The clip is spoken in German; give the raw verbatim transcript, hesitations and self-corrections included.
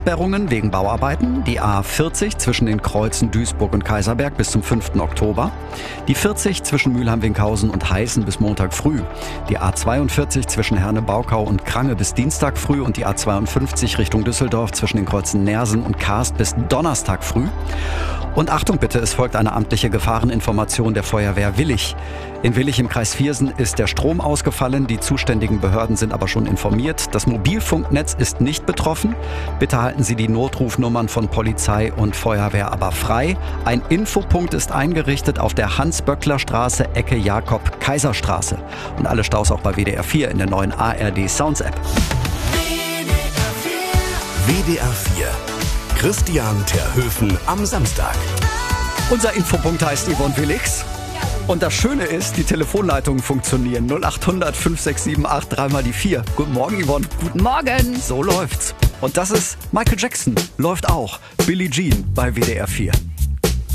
Sperrungen wegen Bauarbeiten. Die A vierzig zwischen den Kreuzen Duisburg und Kaiserberg bis zum fünften Oktober. Die vierzig zwischen Mülheim-Winkhausen und Heißen bis Montag früh. Die A zweiundvierzig zwischen Herne-Baukau und Krange bis Dienstag früh und die A zweiundfünfzig Richtung Düsseldorf zwischen den Kreuzen Nersen und Karst bis Donnerstag früh. Und Achtung bitte, es folgt eine amtliche Gefahreninformation der Feuerwehr Willich. In Willich im Kreis Viersen ist der Strom ausgefallen. Die zuständigen Behörden sind aber schon informiert. Das Mobilfunknetz ist nicht betroffen. Bitte halten Sie die Notrufnummern von Polizei und Feuerwehr aber frei. Ein Infopunkt ist eingerichtet auf der Hans-Böckler-Straße, Ecke Jakob-Kaiser-Straße. Und alle Staus auch bei W D R vier in der neuen A R D Sounds App. W D R vier. Christian Terhöfen am Samstag. Unser Infopunkt heißt Yvonne Willichs. Und das Schöne ist, die Telefonleitungen funktionieren. null acht hundert fünf sechs sieben acht drei mal die vier. Guten Morgen, Yvonne. Guten Morgen. So läuft's. Und das ist Michael Jackson. Läuft auch. Billie Jean bei W D R vier.